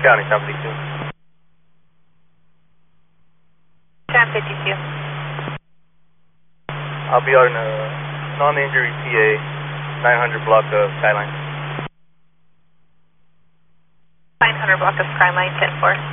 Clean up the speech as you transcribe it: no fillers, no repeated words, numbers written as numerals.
County, 752. 1052. I'll be out in a non-injury TA, 900 block of Skyline. 900 block of Skyline, 10-4.